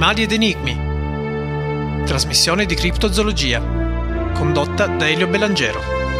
Animali ed enigmi. Trasmissione di criptozoologia, condotta da Elio Bellangero.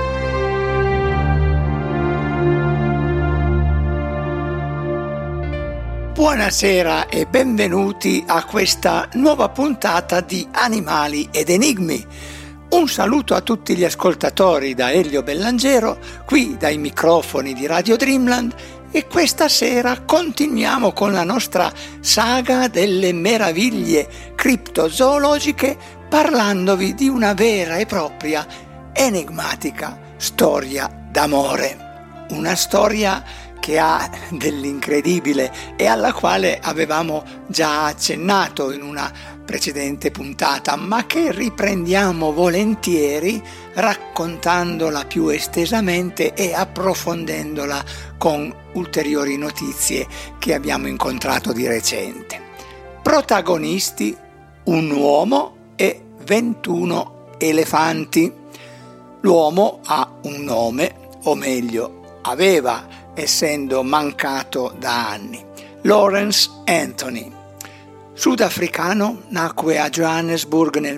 Buonasera e benvenuti a questa nuova puntata di Animali ed enigmi. Un saluto a tutti gli ascoltatori da Elio Bellangero, qui dai microfoni di Radio Dreamland, e questa sera continuiamo con la nostra saga delle meraviglie criptozoologiche, parlandovi di una vera e propria enigmatica storia d'amore. Una storia che ha dell'incredibile e alla quale avevamo già accennato in una precedente puntata, ma che riprendiamo volentieri raccontandola più estesamente e approfondendola con ulteriori notizie che abbiamo incontrato di recente. Protagonisti: un uomo e 21 elefanti. L'uomo ha un nome, o meglio aveva, essendo mancato da anni: Lawrence Anthony. Sudafricano, nacque a Johannesburg nel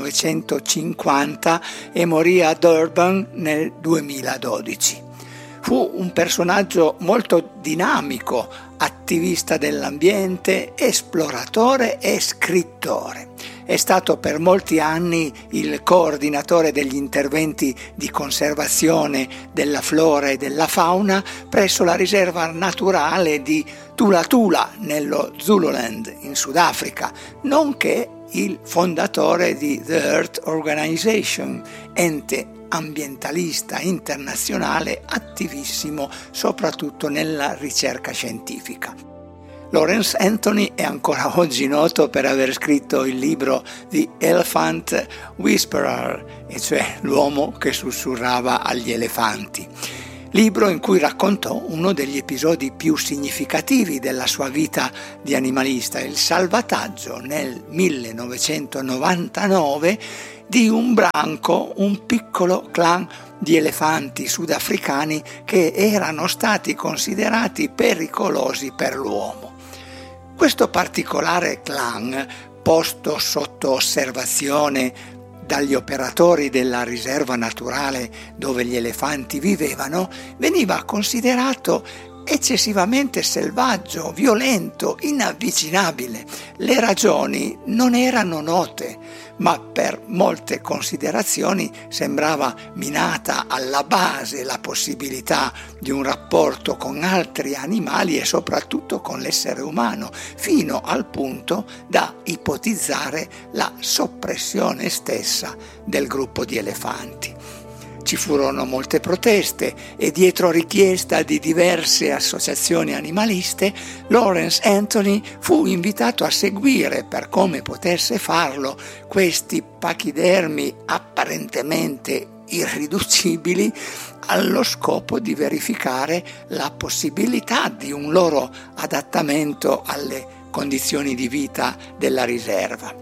1950 e morì a Durban nel 2012. Fu un personaggio molto dinamico, attivista dell'ambiente, esploratore e scrittore. È stato per molti anni il coordinatore degli interventi di conservazione della flora e della fauna presso la riserva naturale di Tula Tula nello Zululand in Sudafrica, nonché il fondatore di The Earth Organization, ente ambientalista internazionale attivissimo soprattutto nella ricerca scientifica. Lawrence Anthony è ancora oggi noto per aver scritto il libro The Elephant Whisperer, e cioè l'uomo che sussurrava agli elefanti. Libro in cui raccontò uno degli episodi più significativi della sua vita di animalista: il salvataggio nel 1999 di un branco, un piccolo clan di elefanti sudafricani che erano stati considerati pericolosi per l'uomo. Questo particolare clan, posto sotto osservazione dagli operatori della riserva naturale dove gli elefanti vivevano, veniva considerato eccessivamente selvaggio, violento, inavvicinabile. Le ragioni non erano note, ma per molte considerazioni sembrava minata alla base la possibilità di un rapporto con altri animali e soprattutto con l'essere umano, fino al punto da ipotizzare la soppressione stessa del gruppo di elefanti. Ci furono molte proteste e dietro richiesta di diverse associazioni animaliste, Lawrence Anthony fu invitato a seguire, per come potesse farlo, questi pachidermi apparentemente irriducibili allo scopo di verificare la possibilità di un loro adattamento alle condizioni di vita della riserva.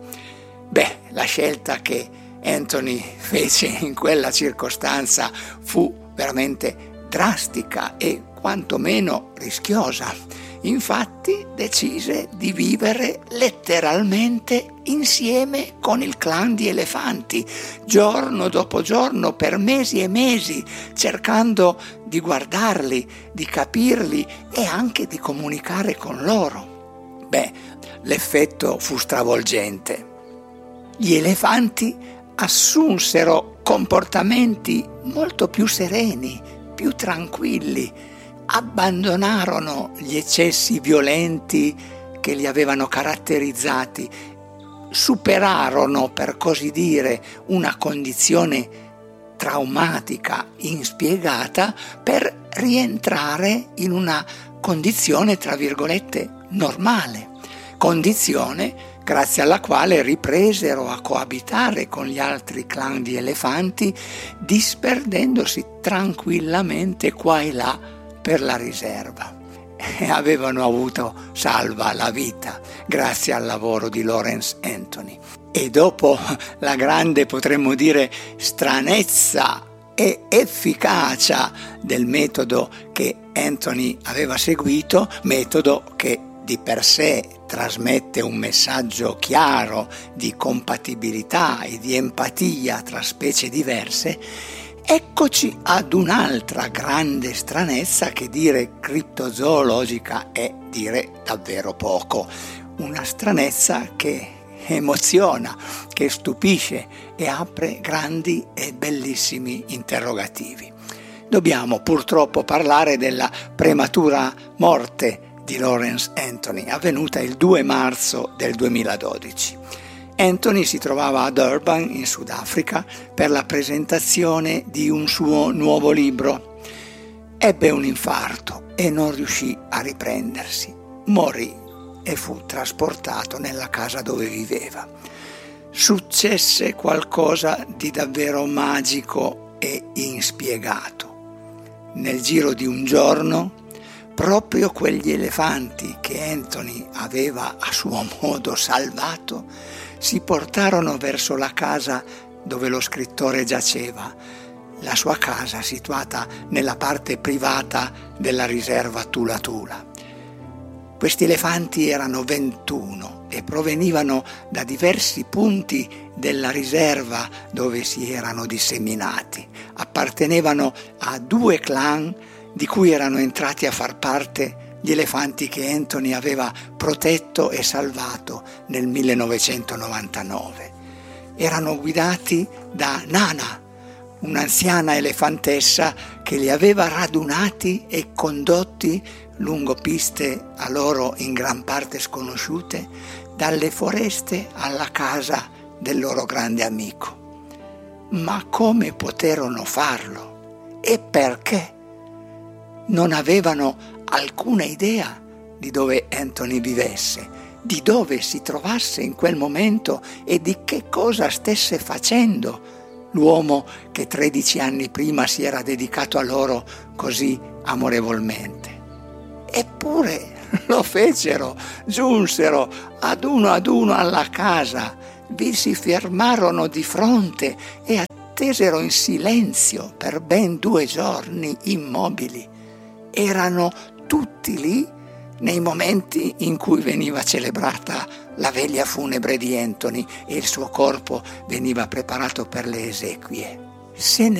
La scelta che Anthony fece in quella circostanza fu veramente drastica e quantomeno rischiosa. Infatti decise di vivere letteralmente insieme con il clan di elefanti, giorno dopo giorno, per mesi e mesi, cercando di guardarli, di capirli e anche di comunicare con loro. L'effetto fu stravolgente. Gli elefanti assunsero comportamenti molto più sereni, più tranquilli, abbandonarono gli eccessi violenti che li avevano caratterizzati, superarono, per così dire, una condizione traumatica inspiegata per rientrare in una condizione, tra virgolette, normale, condizione grazie alla quale ripresero a coabitare con gli altri clan di elefanti, disperdendosi tranquillamente qua e là per la riserva. E avevano avuto salva la vita grazie al lavoro di Lawrence Anthony. E dopo la grande, potremmo dire, stranezza e efficacia del metodo che Anthony aveva seguito, metodo che di per sé trasmette un messaggio chiaro di compatibilità e di empatia tra specie diverse, eccoci ad un'altra grande stranezza che dire criptozoologica è dire davvero poco. Una stranezza che emoziona, che stupisce e apre grandi e bellissimi interrogativi. Dobbiamo purtroppo parlare della prematura morte di Lawrence Anthony, avvenuta il 2 marzo del 2012. Anthony si trovava a Durban, in Sudafrica, per la presentazione di un suo nuovo libro. Ebbe un infarto e non riuscì a riprendersi. Morì e fu trasportato nella casa dove viveva. Successe qualcosa di davvero magico e inspiegato. Nel giro di un giorno, proprio quegli elefanti che Anthony aveva a suo modo salvato si portarono verso la casa dove lo scrittore giaceva, la sua casa situata nella parte privata della riserva Tula Tula. Questi elefanti erano 21 e provenivano da diversi punti della riserva dove si erano disseminati. Appartenevano a 2 clan di cui erano entrati a far parte gli elefanti che Anthony aveva protetto e salvato nel 1999. Erano guidati da Nana, un'anziana elefantessa che li aveva radunati e condotti lungo piste a loro in gran parte sconosciute, dalle foreste alla casa del loro grande amico. Ma come poterono farlo? E perché? Non avevano alcuna idea di dove Anthony vivesse, di dove si trovasse in quel momento e di che cosa stesse facendo l'uomo che 13 anni prima si era dedicato a loro così amorevolmente. Eppure lo fecero, giunsero ad uno alla casa, vi si fermarono di fronte e attesero in silenzio per ben 2 giorni immobili. Erano tutti lì nei momenti in cui veniva celebrata la veglia funebre di Anthony e il suo corpo veniva preparato per le esequie. Se ne